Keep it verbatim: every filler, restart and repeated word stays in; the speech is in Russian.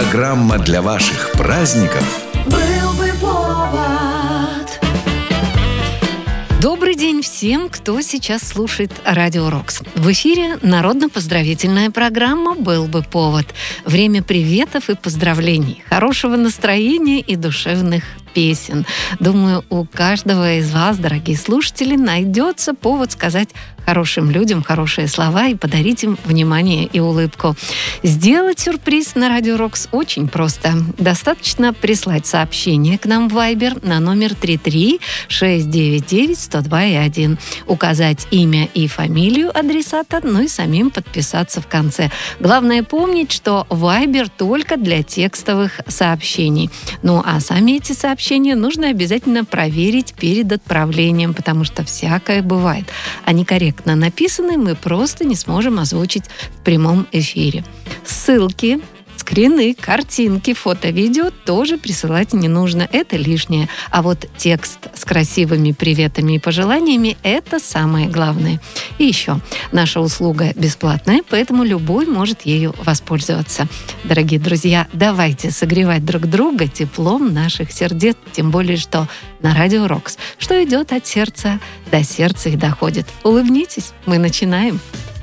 Программа для ваших праздников. Был бы повод. Добрый день всем, кто сейчас слушает Радио Рокс. В эфире народно-поздравительная программа «Был бы повод». Время приветов и поздравлений, хорошего настроения и душевных песен. Думаю, у каждого из вас, дорогие слушатели, найдется повод сказать хорошим людям хорошие слова и подарить им внимание и улыбку. Сделать сюрприз на Радио Рокс очень просто. Достаточно прислать сообщение к нам в Viber на номер три три шесть девять девять сто два и один, указать имя и фамилию адресата, ну и самим подписаться в конце. Главное помнить, что Viber только для текстовых сообщений. Ну а сами эти сообщения нужно обязательно проверить перед отправлением, потому что всякое бывает. Они корректно написаны, мы просто не сможем озвучить в прямом эфире. Ссылки, скрины, картинки, фото, видео тоже присылать не нужно, это лишнее. А вот текст с красивыми приветами и пожеланиями – это самое главное. И еще, наша услуга бесплатная, поэтому любой может ею воспользоваться. Дорогие друзья, давайте согревать друг друга теплом наших сердец, тем более, что на Радио Рокс, что идет от сердца до сердца и доходит. Улыбнитесь, мы начинаем.